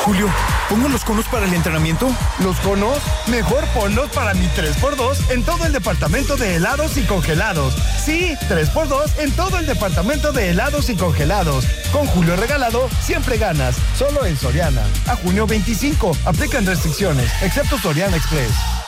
Julio, ¿pongo los conos para el entrenamiento? ¿Los conos? Mejor ponlos para mi 3x2 en todo el departamento de helados y congelados. Sí, 3x2 en todo el departamento de helados y congelados. Con Julio regalado, siempre ganas. Solo en Soriana. A junio 25. Aplican restricciones, excepto Soriana Express.